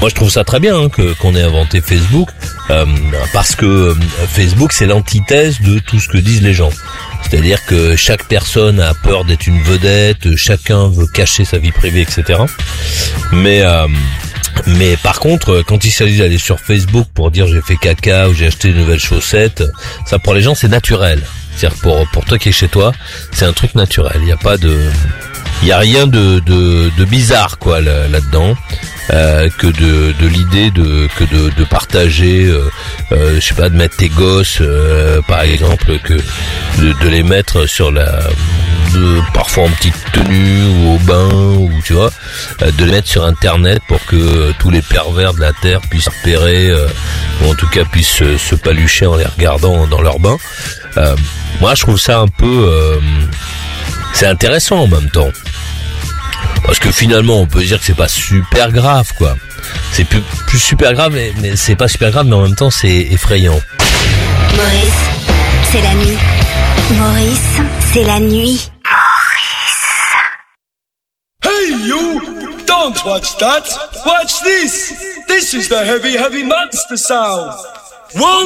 Moi, je trouve ça très bien qu'on ait inventé Facebook, parce que Facebook, c'est l'antithèse de tout ce que disent les gens. C'est-à-dire que chaque personne a peur d'être une vedette, chacun veut cacher sa vie privée, etc. Mais par contre, quand il s'agit d'aller sur Facebook pour dire j'ai fait caca ou j'ai acheté de nouvelles chaussettes, ça pour les gens c'est naturel. C'est-à-dire pour toi qui es chez toi, c'est un truc naturel. Il y a rien de bizarre quoi là-dedans. Que de l'idée de partager, je sais pas, de mettre tes gosses, par exemple, que de les mettre sur parfois en petite tenue ou au bain, ou tu vois, de les mettre sur Internet pour que tous les pervers de la terre puissent repérer, ou en tout cas puissent se palucher en les regardant dans leur bain. Moi, je trouve ça un peu, c'est intéressant en même temps. Parce que finalement, on peut dire que c'est pas super grave, quoi. C'est plus super grave, mais c'est pas super grave, mais en même temps, c'est effrayant. Maurice, c'est la nuit. Maurice, c'est la nuit. Hey you! Don't watch that! Watch this! This is the heavy monster sound! One